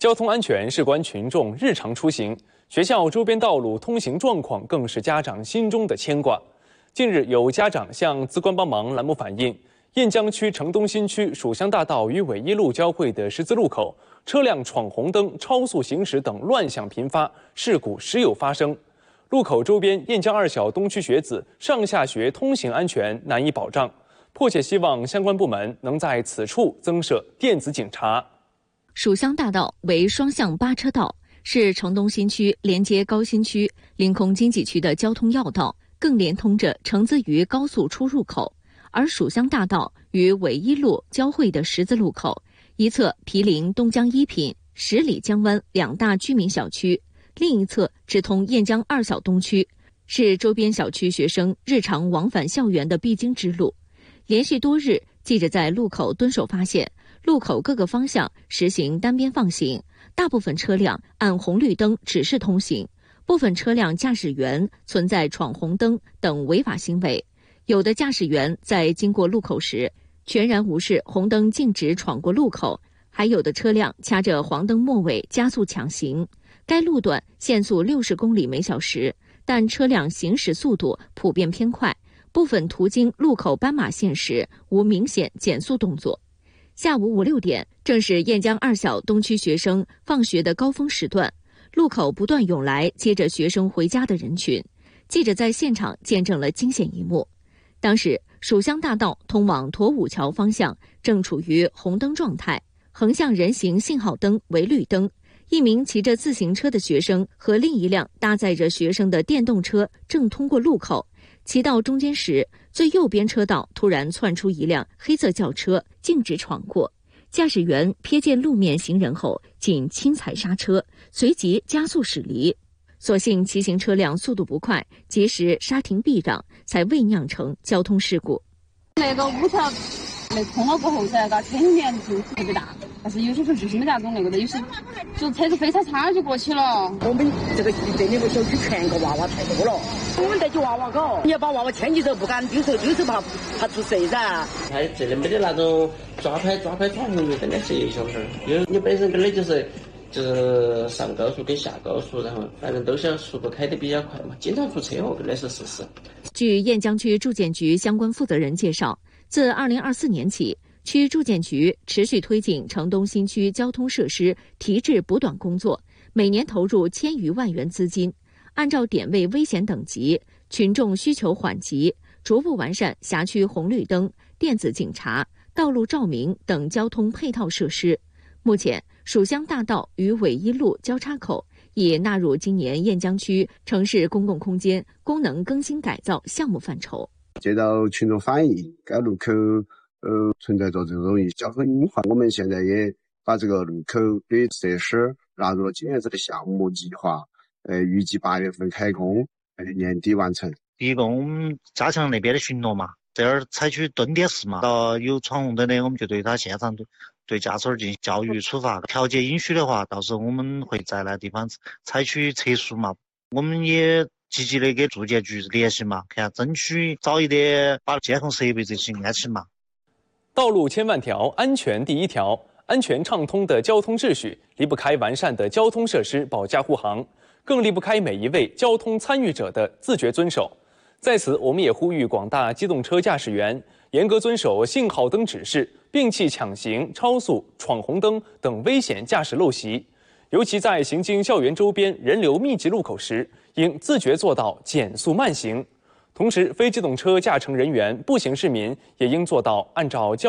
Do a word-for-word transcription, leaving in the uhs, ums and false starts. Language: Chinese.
交通安全事关群众日常出行，学校周边道路通行状况更是家长心中的牵挂。近日，有家长向资关帮忙栏目反映，雁江区城东新区蜀乡大道与纬一路交汇的十字路口，车辆闯红灯、超速行驶等乱象频发，事故时有发生。路口周边雁江二小东区学子上下学通行安全难以保障，迫切希望相关部门能在此处增设电子警察。 蜀乡大道为双向八车道，是城东新区连接高新区、临空经济区的交通要道，更连通着城资渝高速出入口。而蜀乡大道与纬一路交汇的十字路口，一侧毗邻东江一品、十里江湾两大居民小区，另一侧直通雁江二小东区，是周边小区学生日常往返校园的必经之路。连续多日，记者在路口蹲守发现，路口各个方向实行单边放行，大部分车辆按红绿灯指示通行，部分车辆驾驶员存在闯红灯等违法行为，有的驾驶员在经过路口时全然无视红灯径直闯过路口，还有的车辆掐着黄灯末尾加速抢行。该路段限速六十公里每小时，但车辆行驶速度普遍偏快，部分途经路口斑马线时无明显减速动作。下午五六点，正是雁江二小东区学生放学的高峰时段，路口不断涌来接着学生回家的人群。记者在现场见证了惊险一幕。当时，蜀乡大道通往驼五桥方向正处于红灯状态，横向人行信号灯为绿灯。一名骑着自行车的学生和另一辆搭载着学生的电动车正通过路口，骑到中间时，最右边车道突然窜出一辆黑色轿车，径直闯过。驾驶员瞥见路面行人后，仅轻踩刹车，随即加速驶离。所幸骑行车辆速度不快，及时刹停避让，才未酿成交通事故。 那个五条那通了过后噻，那车里面就特别大，但是有些时候就是没咋懂那个的，有些就车子飞叉叉就过去了。 我们这个这里个小区全个娃娃太多了，我们带起娃娃搞，你要把娃娃牵起走，不敢丢手，丢手怕怕出事噻。 他这里没得那种抓拍抓拍闯红绿灯的是一小事儿，因为你本身跟的就是就是上高速跟下高速，然后反正都是要速度开得比较快嘛，经常出车祸跟的是事实。 据雁江区住建局相关负责人介绍，自二零二四年起，区住建局持续推进城东新区交通设施提质补短工作，每年投入千余万元资金，按照点位危险等级、群众需求缓急，逐步完善辖区红绿灯、电子警察、道路照明等交通配套设施。目前，蜀乡大道与纬一路交叉口已纳入今年雁江区城市公共空间功能更新改造项目范畴。 接到群众反映，该路口呃存在着这种交通隐患，我们现在也把这个路口的设施纳入了今年子的项目计划，呃，预计八月份开工，呃，年底完成。 第一个，我们加强那边的巡逻嘛，第二采取蹲点式嘛，到有闯红灯的，我们就对他现场对对驾驶进行教育处罚，调节允许的话，到时候我们会在那地方采取测速嘛。我们也积极的跟住建局联系嘛，看争取早一点把监控设备这些安起嘛。 道路千万条，安全第一条。安全畅通的交通秩序离不开完善的交通设施保驾护航，更离不开每一位交通参与者的自觉遵守。在此，我们也呼吁广大机动车驾驶员严格遵守信号灯指示，摒弃抢行、超速、闯红灯等危险驾驶陋习。尤其在行经校园周边人流密集路口时，应自觉做到减速慢行。同时，非机动车驾乘人员、步行市民也应做到按照交